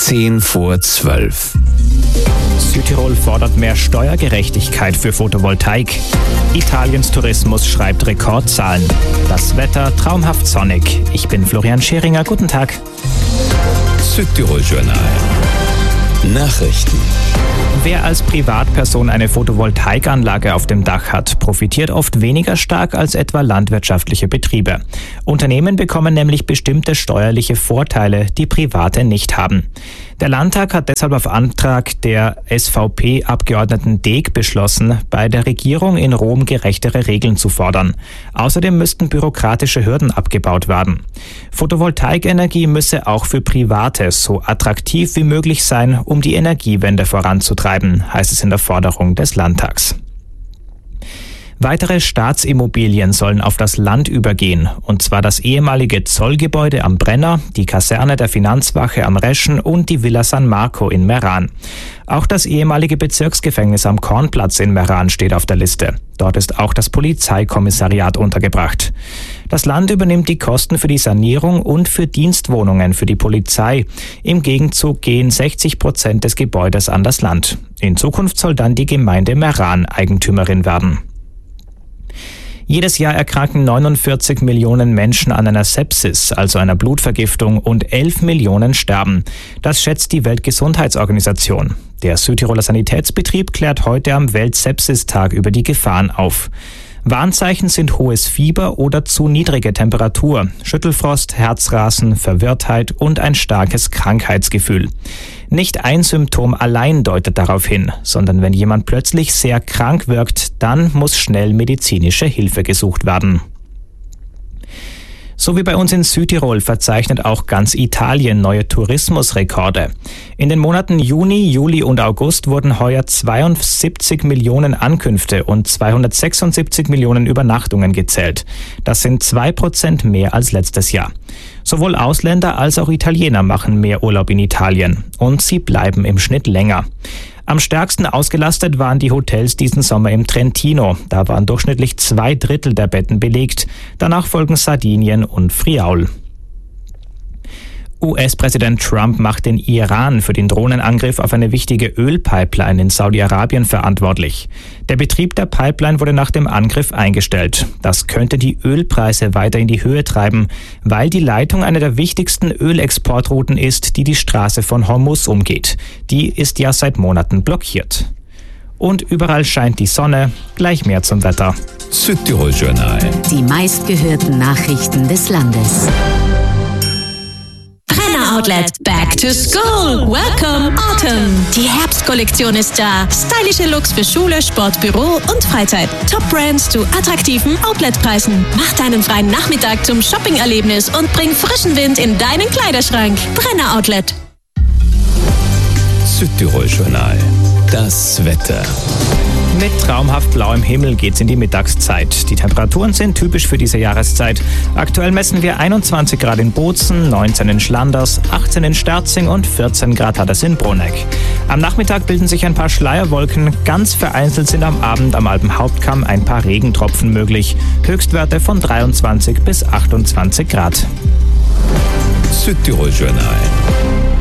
10:10. Südtirol fordert mehr Steuergerechtigkeit für Photovoltaik. Italiens Tourismus schreibt Rekordzahlen. Das Wetter traumhaft sonnig. Ich bin Florian Scheringer. Guten Tag. Südtirol Journal. Nachrichten. Wer als Privatperson eine Photovoltaikanlage auf dem Dach hat, profitiert oft weniger stark als etwa landwirtschaftliche Betriebe. Unternehmen bekommen nämlich bestimmte steuerliche Vorteile, die Private nicht haben. Der Landtag hat deshalb auf Antrag der SVP-Abgeordneten Deeg beschlossen, bei der Regierung in Rom gerechtere Regeln zu fordern. Außerdem müssten bürokratische Hürden abgebaut werden. Photovoltaikenergie müsse auch für Private so attraktiv wie möglich sein, um die Energiewende voranzutreiben, heißt es in der Forderung des Landtags. Weitere Staatsimmobilien sollen auf das Land übergehen, und zwar das ehemalige Zollgebäude am Brenner, die Kaserne der Finanzwache am Reschen und die Villa San Marco in Meran. Auch das ehemalige Bezirksgefängnis am Kornplatz in Meran steht auf der Liste. Dort ist auch das Polizeikommissariat untergebracht. Das Land übernimmt die Kosten für die Sanierung und für Dienstwohnungen für die Polizei. Im Gegenzug gehen 60% des Gebäudes an das Land. In Zukunft soll dann die Gemeinde Meran Eigentümerin werden. Jedes Jahr erkranken 49 Millionen Menschen an einer Sepsis, also einer Blutvergiftung, und 11 Millionen sterben. Das schätzt die Weltgesundheitsorganisation. Der Südtiroler Sanitätsbetrieb klärt heute am Weltsepsistag über die Gefahren auf. Warnzeichen sind hohes Fieber oder zu niedrige Temperatur, Schüttelfrost, Herzrasen, Verwirrtheit und ein starkes Krankheitsgefühl. Nicht ein Symptom allein deutet darauf hin, sondern wenn jemand plötzlich sehr krank wirkt, dann muss schnell medizinische Hilfe gesucht werden. So wie bei uns in Südtirol verzeichnet auch ganz Italien neue Tourismusrekorde. In den Monaten Juni, Juli und August wurden heuer 72 Millionen Ankünfte und 276 Millionen Übernachtungen gezählt. Das sind 2% mehr als letztes Jahr. Sowohl Ausländer als auch Italiener machen mehr Urlaub in Italien und sie bleiben im Schnitt länger. Am stärksten ausgelastet waren die Hotels diesen Sommer im Trentino. Da waren durchschnittlich 2/3 der Betten belegt. Danach folgen Sardinien und Friaul. US-Präsident Trump macht den Iran für den Drohnenangriff auf eine wichtige Ölpipeline in Saudi-Arabien verantwortlich. Der Betrieb der Pipeline wurde nach dem Angriff eingestellt. Das könnte die Ölpreise weiter in die Höhe treiben, weil die Leitung eine der wichtigsten Ölexportrouten ist, die die Straße von Hormuz umgeht. Die ist ja seit Monaten blockiert. Und überall scheint die Sonne. Gleich mehr zum Wetter. Südtirol Journal. Die meistgehörten Nachrichten des Landes. Outlet Back to School. Welcome Autumn. Die Herbstkollektion ist da. Stylische Looks für Schule, Sport, Büro und Freizeit. Top-Brands zu attraktiven Outletpreisen. Mach deinen freien Nachmittag zum Shopping-Erlebnis und bring frischen Wind in deinen Kleiderschrank. Brenner Outlet. Südtirol Journal. Das Wetter. Mit traumhaft blauem Himmel geht's in die Mittagszeit. Die Temperaturen sind typisch für diese Jahreszeit. Aktuell messen wir 21 Grad in Bozen, 19 in Schlanders, 18 in Sterzing und 14 Grad hat es in Bruneck. Am Nachmittag bilden sich ein paar Schleierwolken. Ganz vereinzelt sind am Abend am Alpenhauptkamm ein paar Regentropfen möglich. Höchstwerte von 23 bis 28 Grad. Südtirol Journal.